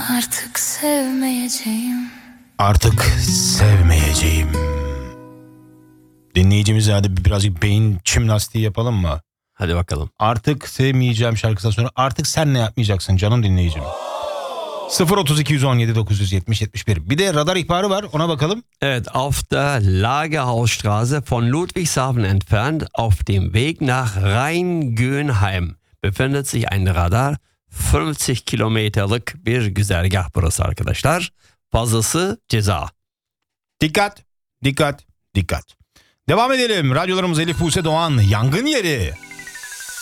Artık sevmeyeceğim. Artık sevmeyeceğim. Dinleyicimize hadi birazcık beyin jimnastiği yapalım mı? Hadi bakalım. Artık sevmeyeceğim şarkısından sonra artık sen ne yapmayacaksın canım dinleyicim? 03217 970 71. Bir de radar ihbarı var, ona bakalım. Evet, auf der Lagerhausstraße von Ludwigshafen entfernt auf dem Weg nach Rheingönheim befindet sich ein Radar. 50 kilometrelik bir güzergah burası arkadaşlar. Fazlası ceza. Dikkat, dikkat, dikkat. Devam edelim. Radyolarımız Elif Buse Doğan, yangın yeri.